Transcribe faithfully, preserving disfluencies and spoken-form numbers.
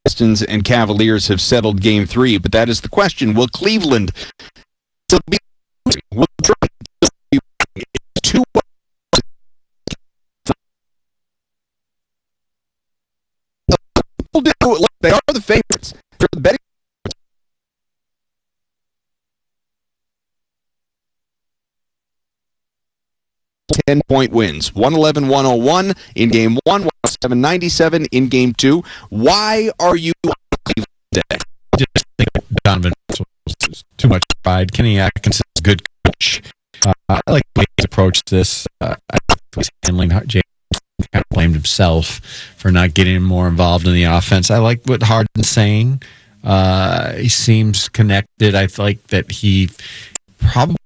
Pistons and Cavaliers have settled game three, but that is the question. Will Cleveland still be losing? Will Detroit still be winning? It's two people do it like they are the favorites for the betting. ten-point wins. one eleven one oh one in game one, one oh seven ninety-seven in game two. Why are you on Cleveland today? I just think Donovan was too much pride. Kenny Atkinson's a good coach. Uh, I like the way he's approached this. Uh, I think he's handling James kind of blamed himself for not getting more involved in the offense. I like what Harden's saying. Uh, he seems connected. I like that he probably